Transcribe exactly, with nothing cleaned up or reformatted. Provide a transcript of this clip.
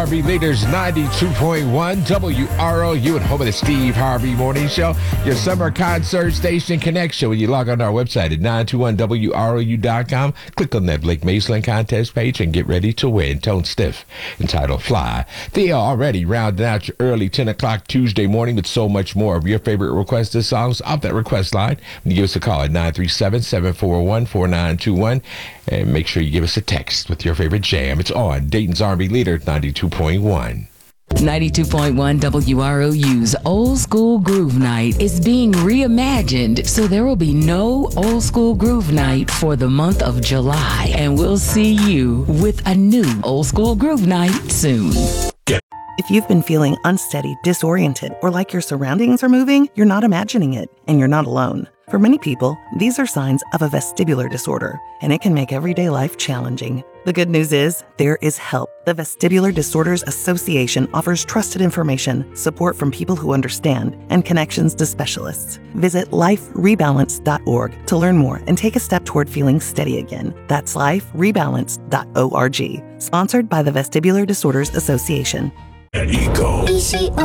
Harvey Leaders ninety-two point one W R O U at home of the Steve Harvey Morning Show, your summer concert station connection. When you log on to our website at nine two one W R O U dot com, click on that Blake Mason contest page and get ready to win. Tone Stiff, entitled Fly. They are already rounding out your early ten o'clock Tuesday morning with so much more of your favorite requested songs off that request line. When you give us a call at nine three seven, seven four one, four nine two one, and make sure you give us a text with your favorite jam. It's on Dayton's R and B Leader ninety-two point one. ninety-two point one W R O U's Old School Groove Night is being reimagined, so there will be no Old School Groove Night for the month of July, and we'll see you with a new Old School Groove Night soon. If you've been feeling unsteady, disoriented, or like your surroundings are moving, you're not imagining it, and you're not alone. For many people, these are signs of a vestibular disorder, and it can make everyday life challenging. The good news is, there is help. The Vestibular Disorders Association offers trusted information, support from people who understand, and connections to specialists. Visit life rebalance dot org to learn more and take a step toward feeling steady again. That's life rebalance dot org. Sponsored by the Vestibular Disorders Association. And ego.